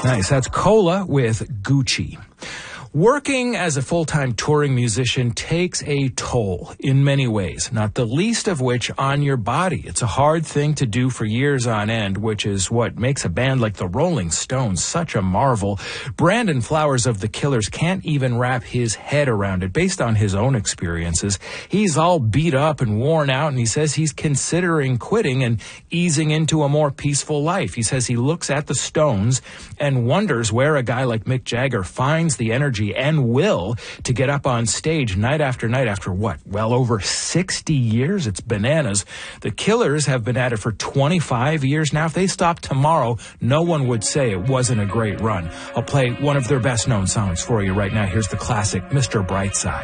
Nice. That's Cola with Gucci. Working as a full-time touring musician takes a toll in many ways, not the least of which on your body. It's a hard thing to do for years on end, which is what makes a band like the Rolling Stones such a marvel. Brandon Flowers of The Killers can't even wrap his head around it based on his own experiences. He's all beat up and worn out, and he says he's considering quitting and easing into a more peaceful life. He says he looks at the Stones and wonders where a guy like Mick Jagger finds the energy and will to get up on stage night after night after what? Well, over 60 years. It's bananas. The Killers have been at it for 25 years now. If they stopped tomorrow, no one would say it wasn't a great run. I'll play one of their best known songs for you right now. Here's the classic, Mr. Brightside.